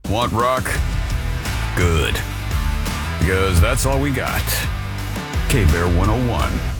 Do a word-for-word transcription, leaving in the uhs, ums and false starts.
Want rock? Good. Because that's all we got. K-Bear one oh one.